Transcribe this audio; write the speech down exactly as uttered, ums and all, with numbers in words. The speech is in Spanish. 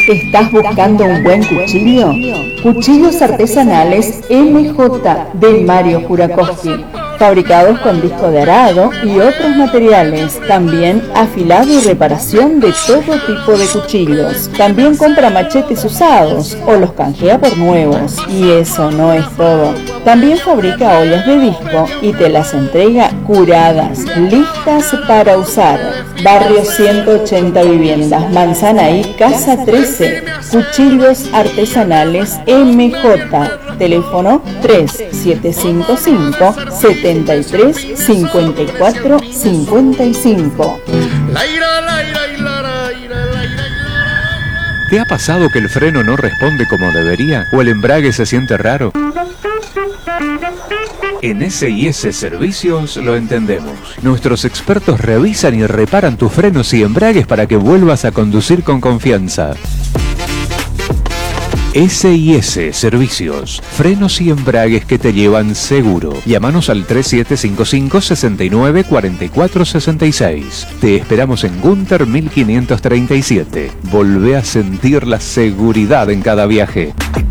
¿Estás buscando un buen cuchillo? Cuchillos artesanales M J de Mario Kurakowski. Fabricados con disco de arado y otros materiales. También afilado y reparación de todo tipo de cuchillos. También compra machetes usados o los canjea por nuevos. Y eso no es todo. También fabrica ollas de disco y te las entrega curadas, listas para usar. Barrio ciento ochenta Viviendas, Manzana I, Casa trece. Cuchillos artesanales M J. Teléfono tres siete cinco cinco, siete tres cinco cuatro cinco cinco. ¿Te ha pasado que el freno no responde como debería o el embrague se siente raro? En S I S Servicios lo entendemos. Nuestros expertos revisan y reparan tus frenos y embragues para que vuelvas a conducir con confianza. S I S Servicios, frenos y embragues que te llevan seguro. Llámanos al tres siete cinco cinco, seis nueve cuatro cuatro seis seis. Te esperamos en Gunter mil quinientos treinta y siete. Volvé a sentir la seguridad en cada viaje.